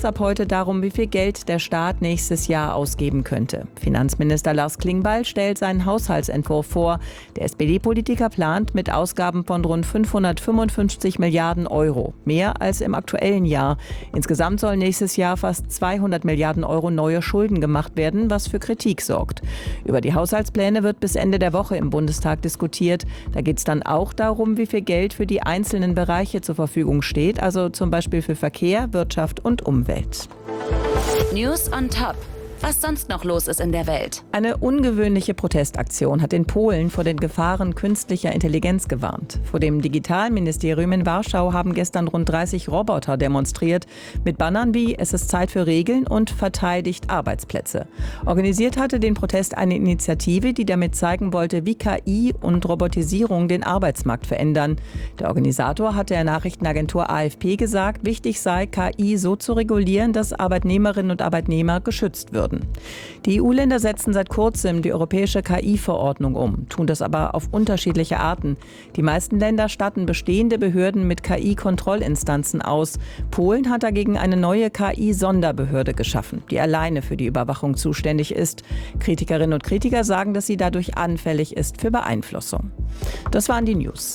ab heute darum, wie viel Geld der Staat nächstes Jahr ausgeben könnte. Finanzminister Lars Klingbeil stellt seinen Haushaltsentwurf vor. Der SPD-Politiker plant mit Ausgaben von rund 555 Milliarden Euro. Mehr als im aktuellen Jahr. Insgesamt sollen nächstes Jahr fast 200 Milliarden Euro neue Schulden gemacht werden, was für Kritik sorgt. Über die Haushaltspläne wird bis Ende der Woche im Bundestag diskutiert. Da geht es dann auch darum, wie viel Geld für die einzelnen Bereiche zur Verfügung steht, also zum Beispiel für Verkehr, Wirtschaft und Umwelt. News on Top. Was sonst noch los ist in der Welt. Eine ungewöhnliche Protestaktion hat in Polen vor den Gefahren künstlicher Intelligenz gewarnt. Vor dem Digitalministerium in Warschau haben gestern rund 30 Roboter demonstriert mit Bannern wie „Es ist Zeit für Regeln" und „Verteidigt Arbeitsplätze". Organisiert hatte den Protest eine Initiative, die damit zeigen wollte, wie KI und Robotisierung den Arbeitsmarkt verändern. Der Organisator hat der Nachrichtenagentur AFP gesagt, wichtig sei, KI so zu regulieren, dass Arbeitnehmerinnen und Arbeitnehmer geschützt würden. Die EU-Länder setzen seit kurzem die europäische KI-Verordnung um, tun das aber auf unterschiedliche Arten. Die meisten Länder statten bestehende Behörden mit KI-Kontrollinstanzen aus. Polen hat dagegen eine neue KI-Sonderbehörde geschaffen, die alleine für die Überwachung zuständig ist. Kritikerinnen und Kritiker sagen, dass sie dadurch anfällig ist für Beeinflussung. Das waren die News.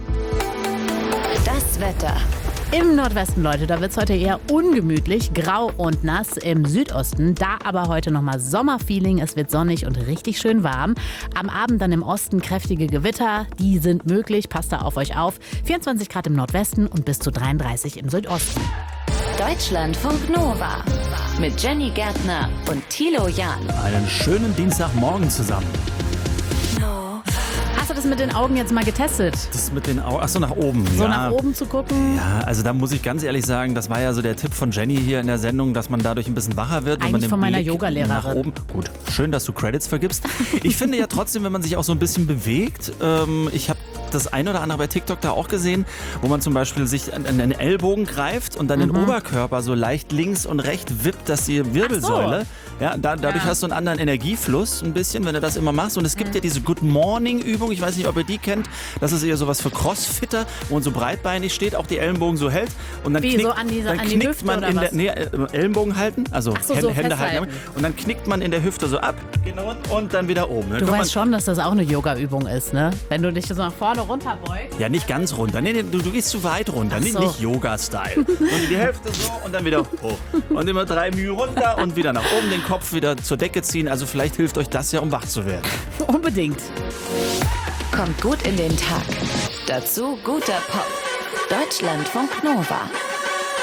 Das Wetter. Im Nordwesten, Leute, da wird es heute eher ungemütlich, grau und nass. Im Südosten, da aber heute nochmal Sommerfeeling. Es wird sonnig und richtig schön warm. Am Abend dann im Osten kräftige Gewitter. Die sind möglich. Passt da auf euch auf. 24 Grad im Nordwesten und bis zu 33 im Südosten. Deutschlandfunk Nova. Mit Jenny Gärtner und Thilo Jahn. Einen schönen Dienstagmorgen zusammen. Hast du das mit den Augen jetzt mal getestet? Das mit den Augen, achso, nach oben. So ja. nach oben zu gucken? Ja, also da muss ich ganz ehrlich sagen, das war ja so der Tipp von Jenny hier in der Sendung, dass man dadurch ein bisschen wacher wird. Eigentlich wenn man den von meiner Blick Yogalehrerin. nach oben. Gut, schön, dass du Credits vergibst. Ich finde ja trotzdem, wenn man sich auch so ein bisschen bewegt, ich habe das ein oder andere bei TikTok da auch gesehen, wo man zum Beispiel sich an den Ellbogen greift und dann den Oberkörper so leicht links und rechts wippt, dass die Wirbelsäule, ja, dadurch hast du einen anderen Energiefluss ein bisschen, wenn du das immer machst. Und es gibt ja diese Good Morning Übung, ich weiß nicht, ob ihr die kennt, das ist eher sowas für Crossfitter, wo man so breitbeinig steht, auch die Ellenbogen so hält und dann Wie, knickt, so an die Hüfte man oder in was? Ellenbogen halten, also so, Hände halten festhalten. und dann knickt man in der Hüfte so ab, genau, und dann wieder oben. Dann Du kommt weißt schon, dass das auch eine Yoga-Übung ist, ne? Wenn du dich so nach vorne runter beugst. ja, nicht ganz runter. Nee, du gehst zu weit runter. Ach so. Nicht Yoga-Style. Und die Hälfte so und dann wieder hoch. Und immer 3 Mühe runter und wieder nach oben, den Kopf wieder zur Decke ziehen. Also vielleicht hilft euch das ja, um wach zu werden. Unbedingt. Kommt gut in den Tag. Dazu guter Pop. Deutschlandfunk Nova.